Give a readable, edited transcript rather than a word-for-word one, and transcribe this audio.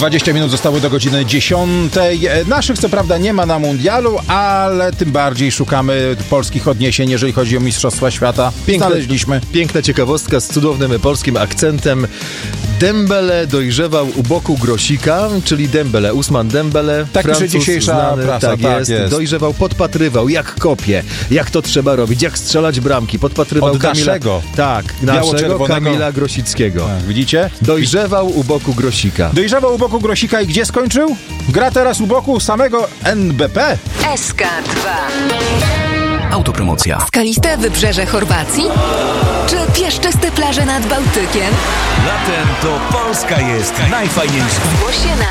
20 minut zostało do godziny 10. Naszych co prawda nie ma na mundialu, ale tym bardziej szukamy polskich odniesień, jeżeli chodzi o Mistrzostwa Świata. Znaleźliśmy. Piękna ciekawostka z cudownym polskim akcentem. Dembele dojrzewał u boku Grosika, czyli Dembele, Ousmane Dembele. Tak pisze dzisiejsza znany, prasa. Tak jest. Dojrzewał, podpatrywał, jak kopie, jak to trzeba robić, jak strzelać bramki. Podpatrywał od Kamila. naszego. Tak, naszego Kamila Grosickiego. Tak, widzicie? Dojrzewał u boku Grosika. Dojrzewał u boku Grosika i gdzie skończył? Gra teraz u boku samego NBP. SK2. Autopromocja. Skaliste wybrzeże Chorwacji? Czy piaszczyste plaże nad Bałtykiem? Latem to Polska jest najfajniejsza. Zgłoś się na